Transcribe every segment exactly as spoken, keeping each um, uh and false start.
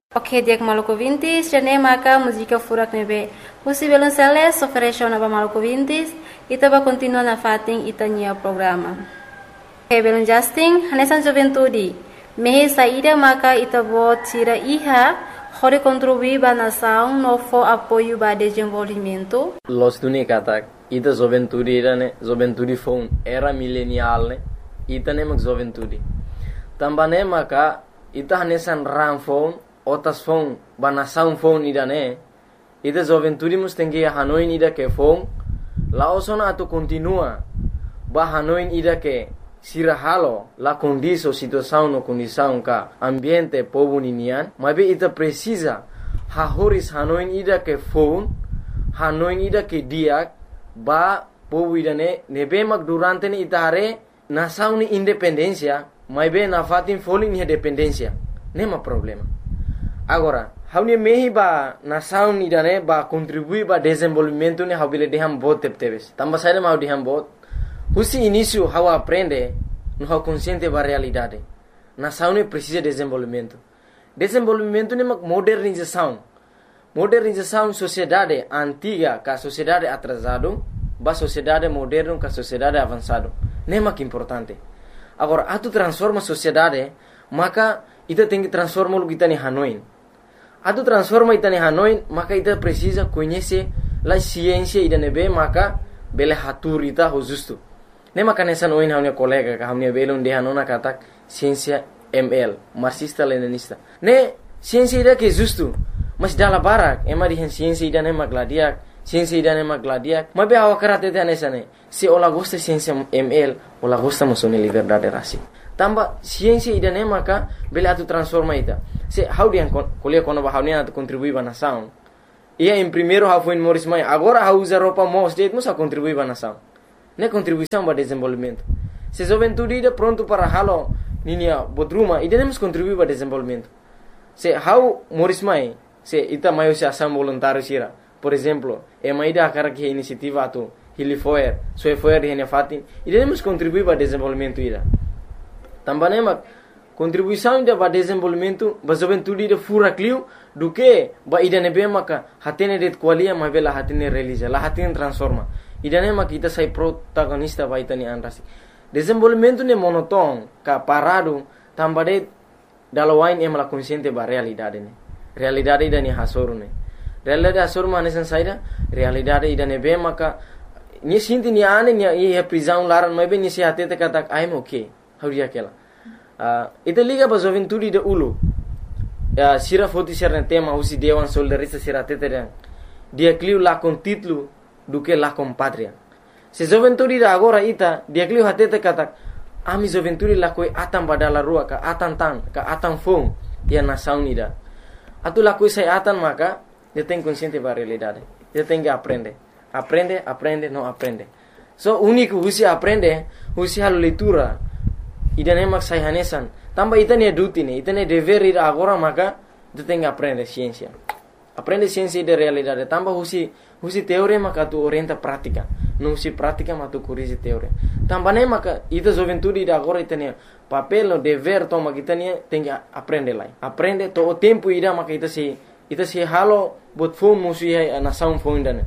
Ok, dia Maluku Vintis, jane maka música furak nebe. Usi belum seles, oferecer naba Maluku Vintis, ita ba continua na fating ita nia programa. Ok, belum Justin, hanesan juventude. Mehe saída maka ita bo tira iha, hore contribuir ba nação no fo apoio ba desenvolvimento. Los tuni katak, ita juventude ira ne, juventude phone era millennial ne, ita ne mak juventude. Tambane maka ita hanesan ram phone Otas phone, banasaun phone ida ne. Ida juventude mus tengi hanoin ida ke phone. Laosona atu continua. Ba hanoin ida ke sirahalo la condiso situação no condição ka ambiente povo ninian. Mabe ita precisa hahoris hanoin ida ke phone. Hanoin ida ke diak. Ba povo ida ne. Nebe mak durante ne ita hare nasaun ni independencia. Mabe na fatin folin ni dependencia. Nema problema. Agora, haune mehi ba nação ni dane ba contribui ba desenvolvimento ne habile deham bot tepteves. Tamba saída mau deham bot. Husi início how aprende no how consciente ba realidade. Nação ne precisa desenvolvimento. Desenvolvimento ne mak modernização. Modernização sociedade antiga ka sociedade atrasado ba sociedade moderno ka sociedade avançado. Ne mak importante. Agora, atu transforma sociedade, maka ita tem que transformar o que está em Hanoi. Atu transforma ita em Hanoi, maka ita precisa conhecer a ciência ida nebe, maka bele hatur ita ho justo. Ne maka nessa noin hamne colega ka hamne belon de hanona katak ciência M L, marxista leninista. Ne ciência ida que justo, mas dala barak, ema di ciência ida ne magladiak, ciência ida ne magladiak. Mabe hawa karate te nessa ne. Se ola gosta ciência M L, ola gosta musone liberdade raci. Tamba ciência ida ne maka bele atu transforma ita. Se how dia kuliah kono ba how ne atu contribui ba nação. Ia em primeiro how foi Morris Mai, agora how usa roupa mos det musa contribui ba nação. Ne contribuição ba desenvolvimento. Se juventude ida pronto para halo ninia bodruma ida ne mus contribui ba desenvolvimento. Se how Morris Mai, se ita maio se ação voluntário sira. Por exemplo, e mai ida akara que iniciativa atu Hilifoer, soe foer hene fatin, ida ne mus contribui ba desenvolvimento ida. Também mak contribuição ida ba desenvolvimento ba juventude ida fura clio do que ba ida nebe maka hatene det qualia ma vela hatene realiza la hatene transforma ida ne mak ita sai protagonista ba itani anrasi desenvolvimento ne monoton ka parado tambade dalawain em la consciente ba realidade ne realidade ida ni hasoru ne realidade hasoru mane san saida realidade ida nebe maka ni sinti ni ane ni e prisão laran ma be ni se hatete katak I'm okay how dia kela Uh, ita liga ba juventude de ulu uh, sira foti sira tema usi dewan soldarista sira tetedang dia clio la con titlu do que la con patria se juventude da agora ita dia clio hatete katak ami juventude la koi atam badala rua ka atan tan ka atan fong dia nação ida atu la koi sai atan maka dia tem consciente ba realidade dia tem que aprender aprende aprende não aprende so único usi aprende usi hal leitura ida ne mak sai hanesan tamba ita ne duty ne ita ne dever ida agora maka tu tem que aprender ciência aprende ciência de realidade tamba husi husi teoria maka tu orienta prática não husi prática maka tu corrige teoria tamba ne maka ita juventude ida agora ita ne papel no dever toma kita ne tem que aprender lá aprende to o tempo ida maka ita se ita se halo bot fom musi a nação fom ida ne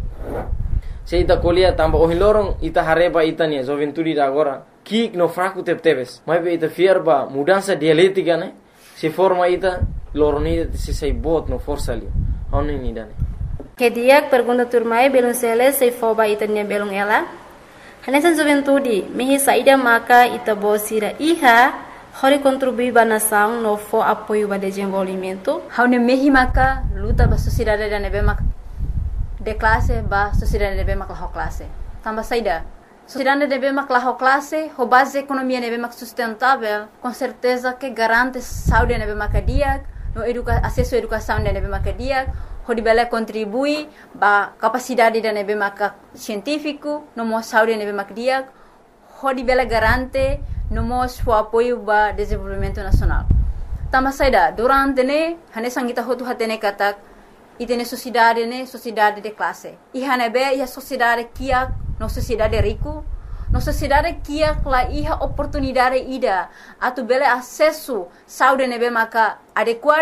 se ita colia tamba o hilorong ita hareba ita ne juventude ida agora Kik no fraco tepteves, mas ita fierba mudança dialética né? Se forma ita loronida se sai bot no força ali, onde ni dane. Que dia pergunta turmai belum seles se foba ita nia belum ela. Hanesan juventude, mehi saída maka ita bosira iha, hori contribui ba nação no fo apoio ba desenvolvimento. Haune mehi maka luta ba sociedade da nebe mak de classe ba sociedade nebe mak la classe. Tamba saída. Sociedade deve mak la classe, ho base economia deve mak sustentável, com certeza que garante saúde deve mak dia, no educa acesso à educação deve mak dia, ho dibele contribui ba capacidade deve mak científico, no mo saúde deve mak dia, ho dibele garante no mo o apoio ba desenvolvimento nacional. Tama saida durante ne hane sangita ho tu hatene katak itene sociedade ne sociedade de classe. Ihane be ia sociedade kia no sociedade rico, no sociedade kia kla iha oportunidade ida atu bele acesso saúde nebe maka adequada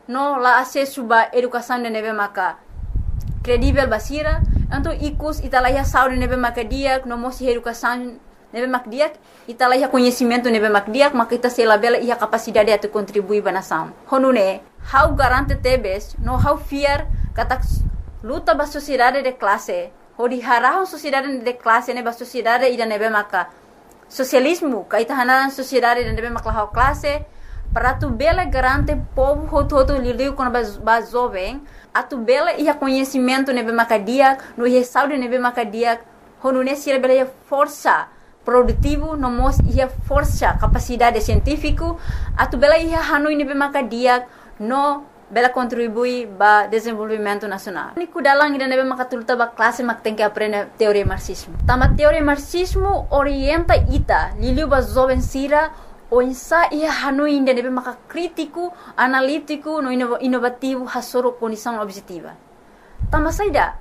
no la acesso ba educação de neve maka credível basira, então icus italaya saúde neve maka diak, no mosi educação neve mak diak, italaya conhecimento neve mak diak, maka ita sela bela ia capacidade atu contribuir ba nação. Honune, how garante tebes, no how fear kata luta ba sociedade de classe, hodi harahon sociedade de classe ne ba sociedade ida neve maka socialismo, kaita hanan sociedade de neve maka how classe, para tu bela garante povo hoto hoto lidiu com ba jovem, atu bela ia conhecimento neve maka diak, no ia saúde neve maka diak, honune sira bela ia força produtivo, no mos ia força capacidade científico, atu bela ia hanui nebe maka diak, no bela contribui ba desenvolvimento nacional. Niku dalang ida nebe maka tuluta ba classe mak tem que aprender teoria marxismo. Tama teoria marxismo orienta ita, liliu ba jovem sira, o insa ia hanui ida nebe maka crítico, analítico, no inovativo, hasoro condição objetiva. Tama saida,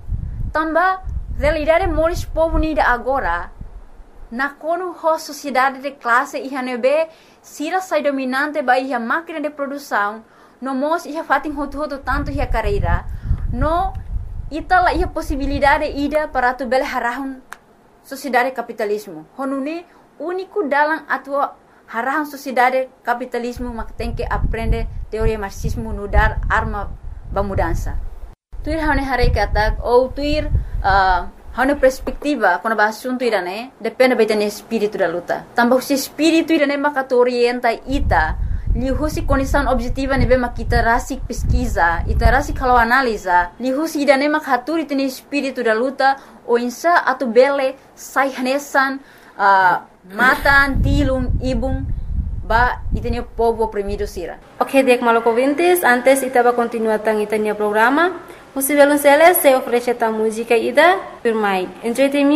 tamba realidade moris povo nida agora, na kono ho sociedade de classe iha nebe sira sai dominante ba iha máquina de produção no mos iha fatin hotu hotu tanto iha carreira no itala iha possibilidade ida para tu bele harahun sociedade capitalismo honune único dalam atua harahun sociedade capitalismo mak tem que aprender teoria marxismo no dar arma ba mudança tuir hane hare katak ou tuir uh, Hana perspectiva, quando vai assunto irane, depende bem do espírito da luta. Também o espírito irane maka tu orienta ita, li husi condição objetiva nebe makita rasik pesquisa, ita rasik kalau analisa, li husi irane maka haturi tene espírito da luta, o insa atu bele sai hanesan, uh, matan, tilum, ibum, ba itene povo oprimido sira. Ok, dek maloko vintis, antes ita va continuar tang itanya programa. Music Violonceles se oferece a música ida, Pirmai. Entretenimento